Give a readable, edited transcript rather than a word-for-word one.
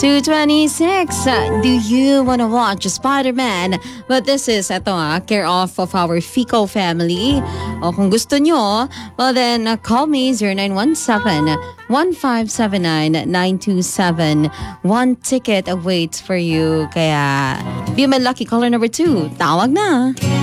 2:26. Do you want to watch Spider-Man? But this is, care of our Fico family. O kung gusto nyo, well then, call me 0917-1579-927. One ticket awaits for you. Kaya, be my lucky caller number 2. Tawag na!